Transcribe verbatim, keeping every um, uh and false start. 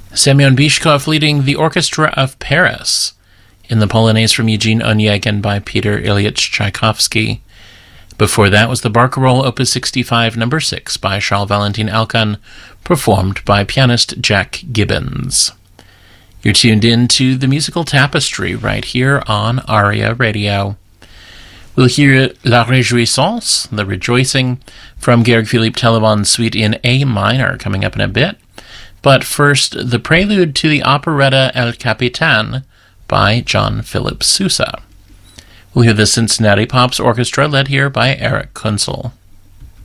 Semyon Bishkov leading the Orchestra of Paris in the Polonaise from Eugene Onegin by Peter Ilyich Tchaikovsky. Before that was the Barcarolle Opus sixty-five, number six by Charles-Valentin Alkan, performed by pianist Jack Gibbons. You're tuned in to the Musical Tapestry right here on ARIA Radio. We'll hear La Réjouissance, the Rejoicing, from Georg Philipp Teleman's Suite in A minor, coming up in a bit. But first, the prelude to the operetta El Capitan by John Philip Sousa. We'll hear the Cincinnati Pops Orchestra, led here by Eric Kunzel.